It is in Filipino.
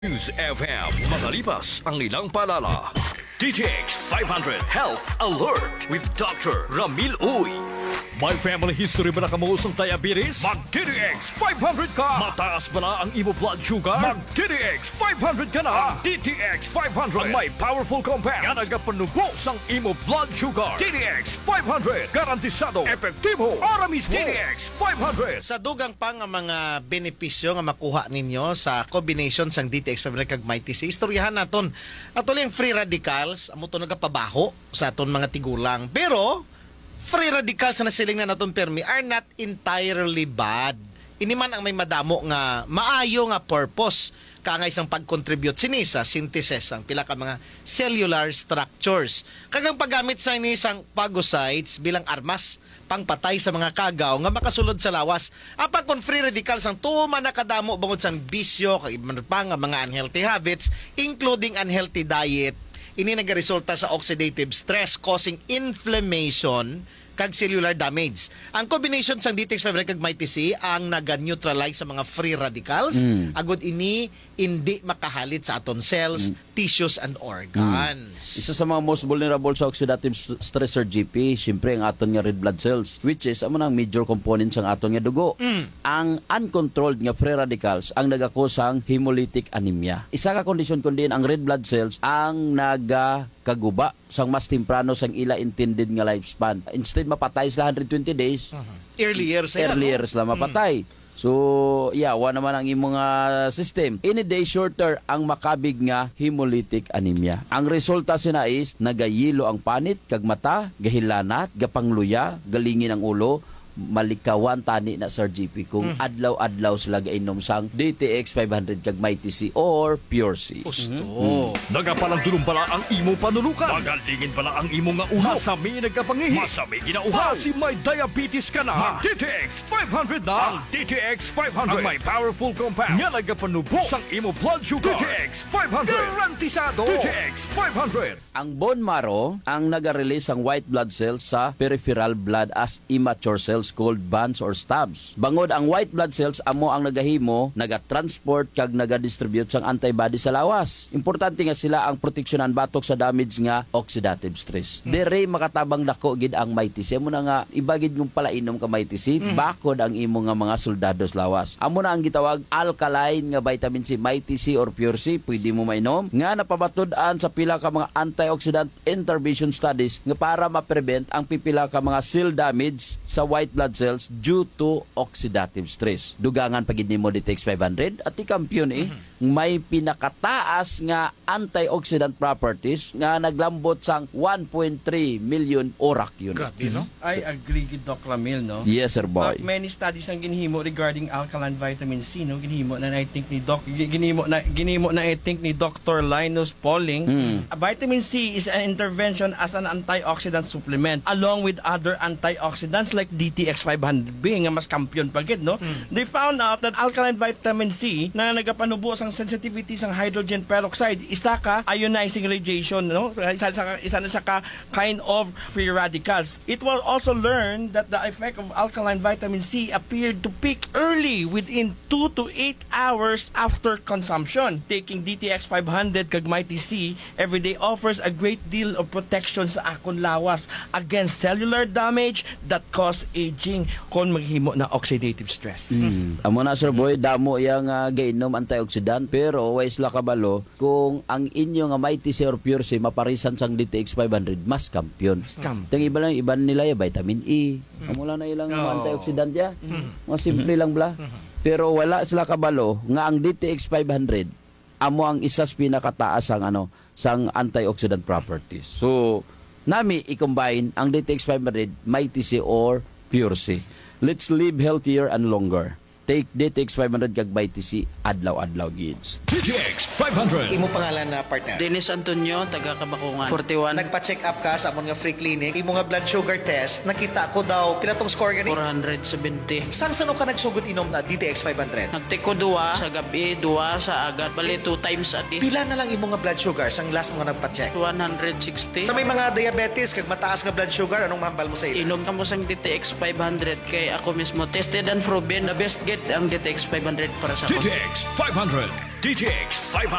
News FM, makalipas ang ilang paalala. DTX 500 Health Alert with Dr. Ramil Uy. May family history ba na kamuusong diabetes? Mag-DTX 500 ka! Mataas ba na ang imo blood sugar? Mag-DTX 500 ka na! DTX 500 ang may powerful compounds nga nagapanubos ang imo blood sugar. DTX 500 garantisado, epektibo, para mismo. DTX 500 Sa dugang pa nga mga benepisyo nga makuha ninyo sa combination sang DTX 500 kag Mighty C, istoryahan naton ato yung free radicals amo to nagapabaho sa aton mga tigulang. Pero free radicals na siling na naton permi are not entirely bad. Ini man ang may madamo nga maayo nga purpose kaangay isang pag-contribute sini sa synthesis ang pila ka mga cellular structures. Kagang paggamit sa inisang phagocytes bilang armas pangpatay sa mga kagaw nga makasulod sa lawas. Apang kon free radicals ang tuma nakadamo bangod sang bisyo kag iban pa nga mga unhealthy habits including unhealthy diet, ini nagaresulta sa oxidative stress causing inflammation kag cellular damage. Ang combination sang DTX 500 kag Mighty C ang naga-neutralize sa mga free radicals. Agud ini hindi makahalit sa aton cells, tissues and organs. Isa sa mga most vulnerable sa oxidative stress or GP, siyempre ang aton nga red blood cells, which is amo nang major component sang aton nga dugo. Ang uncontrolled nga free radicals ang nagakusang hemolytic anemia. Isa ka kondisyon kundi ang red blood cells ang kaguba sang mas temprano sang ila intended nga lifespan. Instead mapatay sa 120 days, Earlier sila mapatay. So, wa naman ang imong system. Any day shorter ang makabig nga hemolytic anemia. Ang resulta sina is nagayilo ang panit, kag mata, gahilanat, gapangluya, galingin ang ulo, malikawan tani na Sir GP kung adlaw-adlaw sila gainom sang DTX 500 kag Mighty C or Pure C. Nagapalang dulong pala ang imo panulukan. Magalingin pala ang imo nga ulo. Masami nagkapangihi. Masami ginauhaw. Si may diabetes ka na. DTX 500 na. Ang DTX 500 ang may powerful compounds nga nagapanubos ang imo blood sugar. DTX 500 garantisado. DTX 500 Ang bone marrow ang naga-release ang white blood cells sa peripheral blood as immature cells called bands or stubs. Bangod ang white blood cells amo ang nagahimo, naga-transport kag naga-distribute sang antibody sa lawas. Importante nga sila ang proteksyonan batok sa damage nga oxidative stress. Dire makatabang dako gid ang Mighty C. Amo na nga ibagid ng palainom ka Mighty C, bakod ang imo nga mga soldados lawas. Amo na ang gitawag alkaline nga vitamin C, Mighty C or Pure C, pwede mo mainom. Nga napabatud-an sa pila ka mga antioxidant intervention studies nga para ma-prevent ang pipila ka mga cell damage sa white blood cells due to oxidative stress. Dugangan pagid nimo DTX 500 at ikampiyon may pinakataas nga antioxidant properties nga naglambot sang 1.3 million orak yun. Grabe, no? I agree with Doc Ramil, no? Yes, sir, boy. Many studies ang ginhimo regarding alkaline vitamin C, no? Ginhimo na I think ni Dr. Linus Pauling. Vitamin C is an intervention as an antioxidant supplement along with other antioxidants like DTX 500 being nga mas kampiyon pagid, no? They found out that alkaline vitamin C na nagapanubo sang sensitivity sang hydrogen peroxide, isa ka ionizing radiation, no? Isa na siya ka kind of free radicals. It was also learned that the effect of alkaline vitamin C appeared to peak early within 2 to 8 hours after consumption. Taking DTX 500 kag Mighty C every day offers a great deal of protection sa akon lawas against cellular damage that cause aging kon maghimo na oxidative stress. Amo na, sir boy, damo yang gainom antioxidant, pero way sila kabalo kung ang inyo nga Mighty C or Pure C maparisan sang DTX 500 mas kampiyon. Tang iba nila ya vitamin E. Amo lang na ilang antioxidant ya. Mga simple lang bla. Pero wala sila kabalo nga ang DTX 500 amo ang isas pinakataas ang sang antioxidant properties. So nami i-combine ang DTX 500, Mighty C or Pure C. Let's live healthier and longer. Take DTX 500 kag Mighty C adlaw-adlaw gids. DTX 500 Imo pangalan na partner? Dennis Antonio, taga Kabakungan. 41. Nagpa-check up ka sa amon nga free clinic, imo nga blood sugar test, nakita ko daw pila tong score gani? 470. Sang sano ka nagsugod inom na DTX 500? Nagtiko 2 sa gabi, 2 sa agat. Bali 2 times a day. Pila na lang imo nga blood sugar sang last mo nga nagpa-check? 160. Sa may mga diabetes kag mataas nga blood sugar, anong mahambal mo sa ila? Inom ka mo sang DTX 500 kay ako mismo tested and proven na best get ang DTX 500 para sa ako. DTX 500 DTX 500